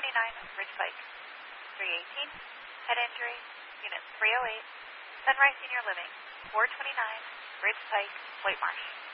Ridge Pike. 318, head injury, Unit 308, Sunrise Senior Living, 429, Ridge Pike, White Marsh.